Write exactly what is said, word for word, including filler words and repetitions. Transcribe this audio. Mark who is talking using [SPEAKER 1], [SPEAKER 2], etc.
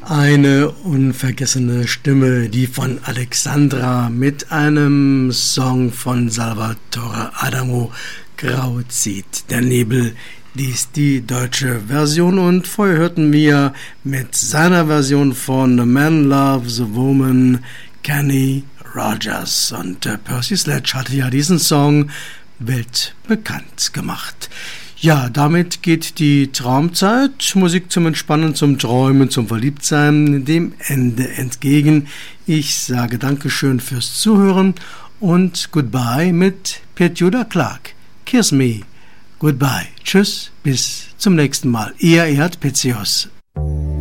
[SPEAKER 1] Eine unvergessene Stimme, die von Alexandra mit einem Song von Salvatore Adamo, Grau zieht der Nebel. Dies die deutsche Version und vorher hörten wir mit seiner Version von The Man Loves a Woman Kenny Rogers und äh, Percy Sledge hatte ja diesen Song weltbekannt gemacht. Ja, damit geht die Traumzeit, Musik zum Entspannen, zum Träumen, zum Verliebtsein, dem Ende entgegen. Ich sage Dankeschön fürs Zuhören und Goodbye mit Petula Clark. Kiss me. Goodbye. Tschüss, bis zum nächsten Mal. Ihr Erd Pezios.